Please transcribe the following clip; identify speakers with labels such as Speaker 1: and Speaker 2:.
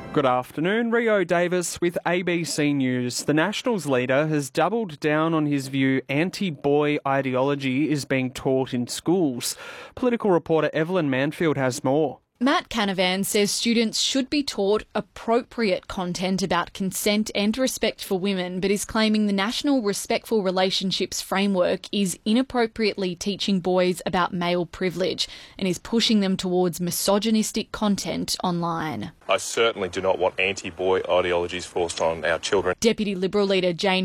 Speaker 1: Good afternoon, Rio Davis with ABC News. The Nationals leader has doubled down on his view anti-boy ideology is being taught in schools. Political reporter Evelyn Manfield has more.
Speaker 2: Matt Canavan says students should be taught appropriate content about consent and respect for women, but is claiming the National Respectful Relationships Framework is inappropriately teaching boys about male privilege and is pushing them towards misogynistic content online.
Speaker 3: I certainly do not want anti-boy ideologies forced on our children.
Speaker 2: Deputy Liberal leader Jane